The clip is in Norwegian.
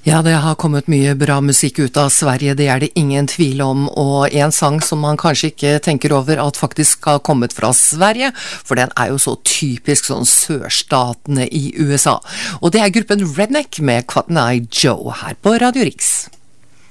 Ja, det har kommet mye bra musikk ut av Sverige, det det ingen tvil om, og en sang som man kanskje ikke tenker over at faktisk har kommet fra Sverige, for den jo så typisk sånn sørstatene i USA. Og det gruppen Redneck med Cotton Eye Joe her på Radio Riks.